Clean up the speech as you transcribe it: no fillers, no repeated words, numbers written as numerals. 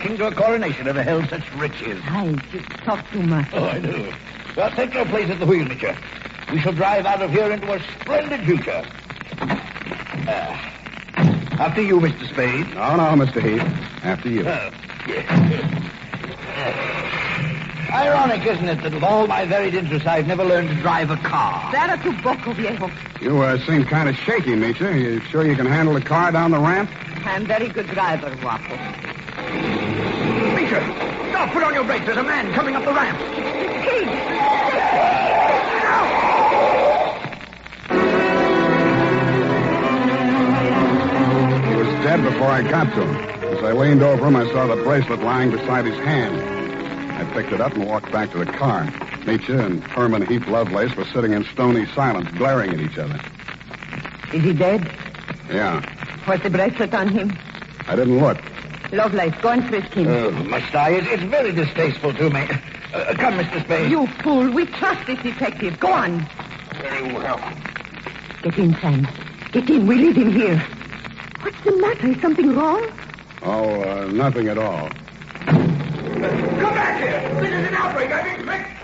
blushing to a coronation ever held such riches. I just talk too much. Oh, I know. Well, take your place at the wheel, Mitchell. We shall drive out of here into a splendid future. After you, Mr. Spade. No, Mr. Heath. After you. Ironic, isn't it, that with all my varied interests, I've never learned to drive a car. Será tu poco, viejo. You seem kind of shaky, Meacher. You sure you can handle the car down the ramp? I'm very good driver, Guapo. Meacher, stop! Put on your brakes. There's a man coming up the ramp. Hey! He was dead before I got to him. As I leaned over him, I saw the bracelet lying beside his hand. I picked it up and walked back to the car. Meacher and Herman Heath Lovelace were sitting in stony silence, glaring at each other. Is he dead? Yeah. Was the bracelet on him? I didn't look. Lovelace, go and frisk him. Must I? It's very distasteful to me. Come, Mr. Spade. You fool. We trust this detective. Go on. Very well. Get in, Sam. Get in. We leave him here. What's the matter? Is something wrong? Oh, nothing at all. Come back here. This is an outbreak. I expect...